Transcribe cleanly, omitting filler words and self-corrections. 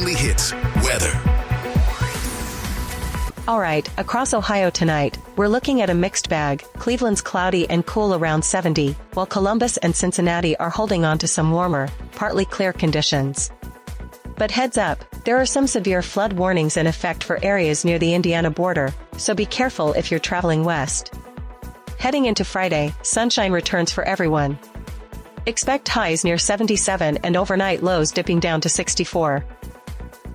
only hits, weather. Alright, across Ohio tonight, we're looking at a mixed bag. Cleveland's cloudy and cool around 70, while Columbus and Cincinnati are holding on to some warmer, partly clear conditions. But heads up, there are some severe flood warnings in effect for areas near the Indiana border, so be careful if you're traveling west. Heading into Friday, sunshine returns for everyone. Expect highs near 77 and overnight lows dipping down to 64.